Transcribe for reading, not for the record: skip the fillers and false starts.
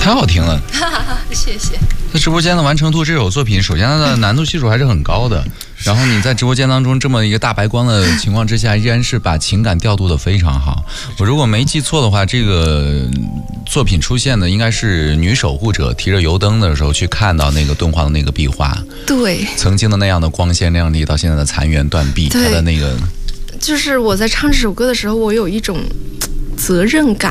太好听了， 谢谢。 在直播间的完成度，这首作品首先它的难度系数还是很高的，然后你在直播间当中这么一个大白光的情况之下，依然是把情感调度的非常好。我如果没记错的话，这个作品出现的应该是女守护者提着油灯的时候去看到那个敦煌的那个壁画， 对， 曾经的那样的光鲜亮丽，到现在的残垣断壁，它的那个， 就是我在唱这首歌的时候，我有一种责任感。